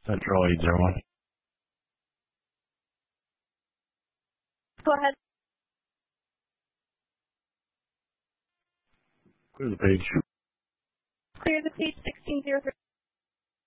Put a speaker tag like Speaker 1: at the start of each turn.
Speaker 1: Central 801.
Speaker 2: Go ahead.
Speaker 1: Clear the page.
Speaker 2: Clear the page 1603.